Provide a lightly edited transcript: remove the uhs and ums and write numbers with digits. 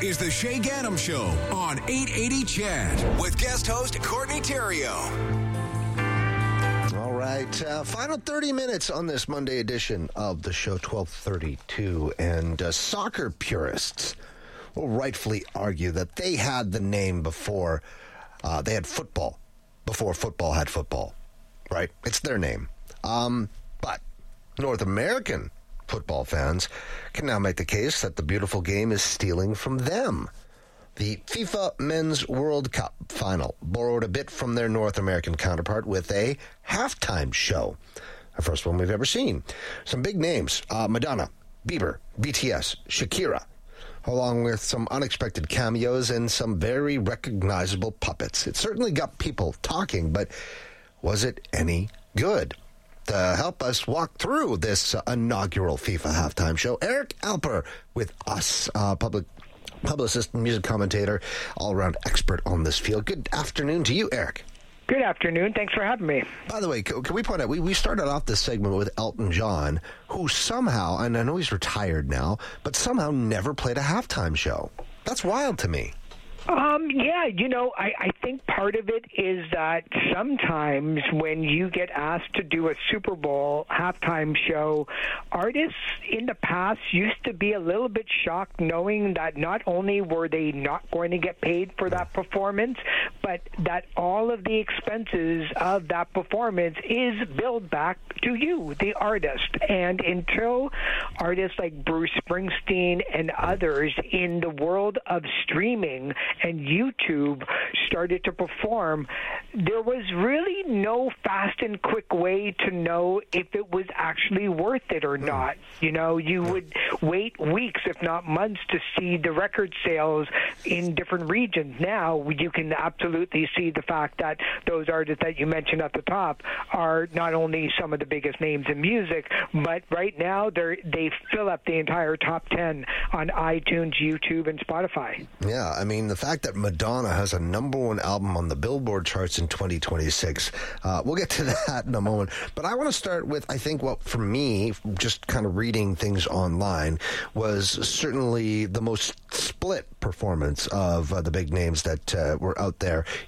is the Shay Gannam Show on 880 CHED with guest host Courtney Theriault. All right, final 30 minutes on this Monday edition of the show, 12:32, and soccer purists will rightfully argue that they had the name before they had football, before football had football, right? It's their name. But North American football fans can now make the case that the beautiful game is stealing from them. The FIFA Men's World Cup final borrowed a bit from their North American counterpart with a halftime show, the first one we've ever seen. Some big names, Madonna, Bieber, BTS, Shakira, along with some unexpected cameos and some very recognizable puppets. It certainly got people talking, but was it any good? To help us walk through this inaugural FIFA halftime show, Eric Alper with us, publicist, music commentator, all-around expert on this field. Good afternoon to you, Eric. Good afternoon. Thanks for having me. By the way, can we point out, we started off this segment with Elton John, who somehow, and I know he's retired now, but somehow never played a halftime show. That's wild to me. Yeah, I think part of it is that sometimes when you get asked to do a Super Bowl halftime show, artists in the past used to be a little bit shocked knowing that not only were they not going to get paid for that performance, but that all of the expenses of that performance is billed back to you, the artist. And until artists like Bruce Springsteen and others in the world of streaming and YouTube started to perform, there was really no fast and quick way to know if it was actually worth it or not. You would wait weeks, if not months, to see the record sales in different regions. Now you can absolutely see the fact that those artists that you mentioned at the top are not only some of the biggest names in music, but right now they fill up the entire top 10 on iTunes, YouTube, and Spotify. Yeah, I mean, the fact that Madonna has a number one album on the Billboard charts in 2026, we'll get to that in a moment. But I want to start with, I think, what for me, just kind of reading things online, was certainly the most split performance of the big names that were out there